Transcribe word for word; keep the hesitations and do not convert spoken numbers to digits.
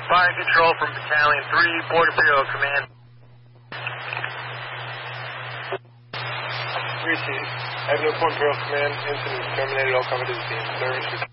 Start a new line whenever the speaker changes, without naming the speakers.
Fire control from Battalion three, Border Bureau Command.
three C. I have no point Bureau Command. Incident terminated. All combat is being service.